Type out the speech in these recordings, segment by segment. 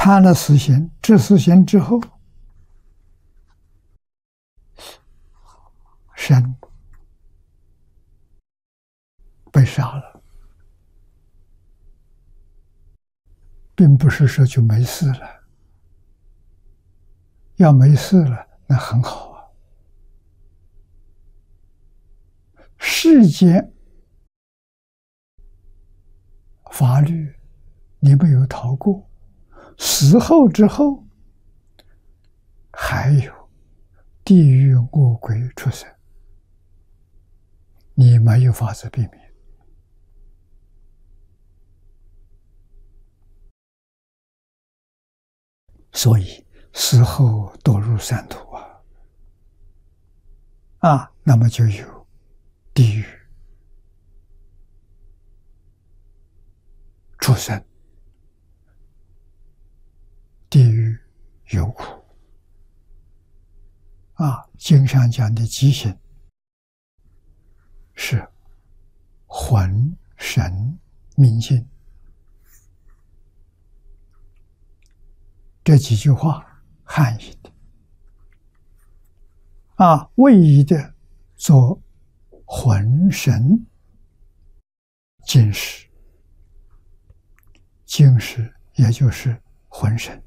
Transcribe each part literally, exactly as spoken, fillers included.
贪了四心，这四心之后，身被杀了，并不是说就没事了。要没事了，那很好啊。世间法律你没有逃过，死后之后还有地狱恶鬼出生，你没有法子避免。所以死后堕入三途啊，啊，那么就有地狱、畜生、地狱有苦啊。经上讲的极刑是魂、神、命尽。这几句话汉译的啊，魏译的做魂神精实，精实也就是魂神。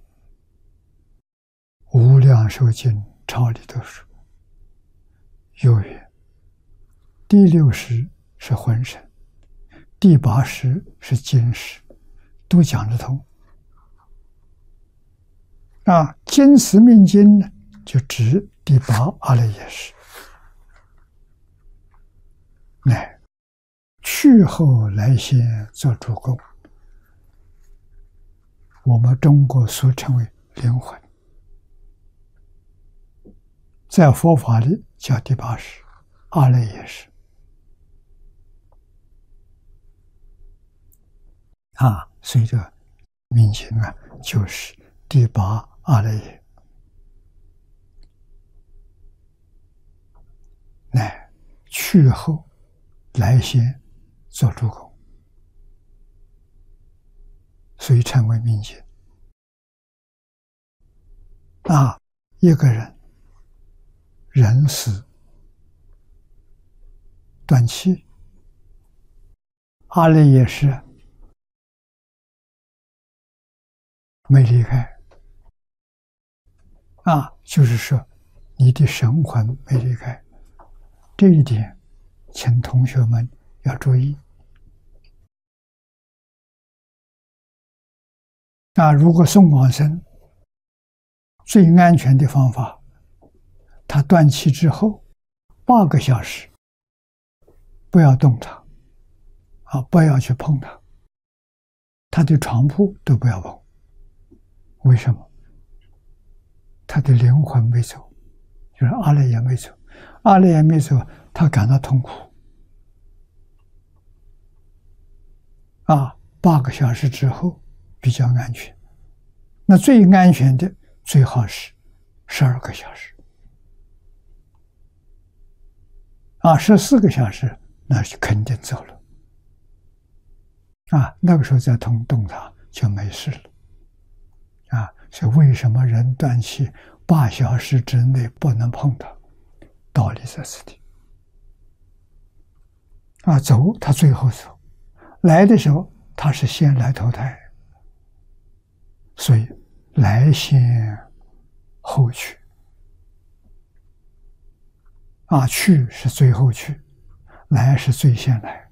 无量寿经抄里头说，有曰：第六识是魂神，第八识是精实，都讲得通。啊，金石命经呢，就指第八阿赖耶识，乃去后来先做主公。我们中国所称为灵魂，在佛法里叫第八识阿赖耶识。啊，所以这个命经啊，就是第八阿赖耶，乃去后来先做主公，所以称为命经。啊，一个人人死断气，阿赖耶识没离开。啊，就是说你的神魂没离开，这一点请同学们要注意。啊，如果送往生，最安全的方法，他断气之后八个小时不要动他，啊，不要去碰他，他的床铺都不要碰。为什么？他的灵魂没走，就是阿赖耶没走，阿赖耶没走，他感到痛苦。啊，八个小时之后比较安全。那最安全的最好是十二个小时。啊，十四个小时那就肯定走了。啊，那个时候再动动它就没事了。啊，所以为什么人断气八小时之内不能碰它？道理在此地。啊，走他最后走，来的时候他是先来投胎，所以来先后去。啊，去是最后去，来是最先来。